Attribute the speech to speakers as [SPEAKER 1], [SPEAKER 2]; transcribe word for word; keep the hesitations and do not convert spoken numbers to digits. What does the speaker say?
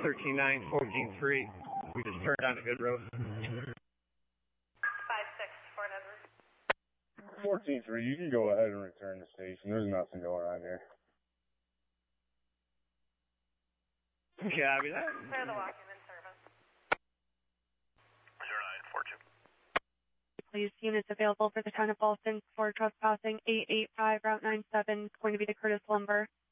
[SPEAKER 1] thirteen nine, fourteen three. We just turned on a good road.
[SPEAKER 2] five six, Fort Edward.
[SPEAKER 3] fourteen three, you can go ahead and return to station. There's nothing going on here.
[SPEAKER 1] Copy that.
[SPEAKER 2] Clear the walk-in in service.
[SPEAKER 4] zero nine four two.
[SPEAKER 5] Please, units available for the town of Ballston for trespassing eight eight five Route nine seven, going to be the Curtis Lumber.